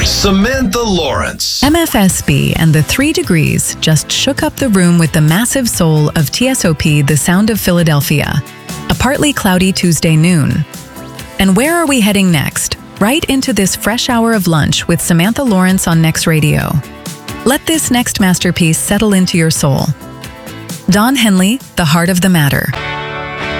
Samantha Lawrence. MFSB and the 3 Degrees just shook up the room with the massive soul of TSOP, The Sound of Philadelphia, a partly cloudy Tuesday noon. And where are we heading next? Right into this fresh hour of lunch with Samantha Lawrence on Next Radio. Let this next masterpiece settle into your soul. Don Henley, The Heart of the Matter.